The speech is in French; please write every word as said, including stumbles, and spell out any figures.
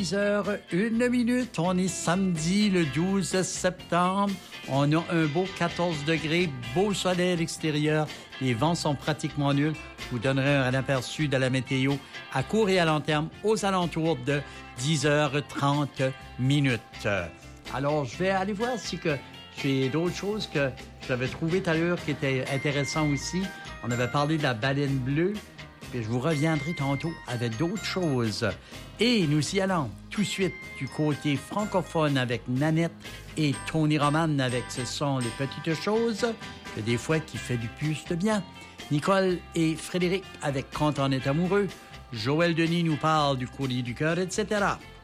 dix heures une minute. On est samedi le douze septembre. On a un beau quatorze degrés, beau soleil à l'extérieur. Les vents sont pratiquement nuls. Je vous donnerai un aperçu de la météo à court et à long terme aux alentours de dix heures trente minutes. Alors, je vais aller voir si que j'ai d'autres choses que j'avais trouvées tout à l'heure qui étaient intéressantes aussi. On avait parlé de la baleine bleue. Puis je vous reviendrai tantôt avec d'autres choses. Et nous y allons tout de suite du côté francophone avec Nanette et Tony Roman avec Ce sont les petites choses que des fois qui fait du plus de bien. Nicole et Frédéric avec Quand on est amoureux. Joël Denis nous parle du courrier du cœur, et cetera.